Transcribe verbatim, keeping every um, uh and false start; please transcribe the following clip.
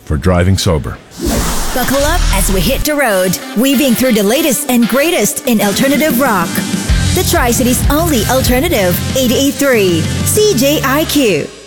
for driving sober. Buckle up as we hit the road, weaving through the latest and greatest in alternative rock. The Tri-Cities only alternative, eighty-eight point three C J I Q.